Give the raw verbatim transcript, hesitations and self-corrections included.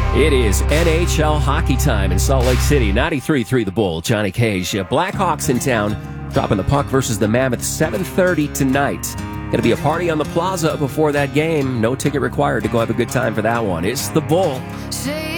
It is N H L hockey time in Salt Lake City. ninety-three three The Bull, Johnny Cage. Blackhawks in town, dropping the puck versus the Mammoth, seven thirty tonight. Going to be a party on the plaza before that game. No ticket required to go have a good time for that one. It's The Bull.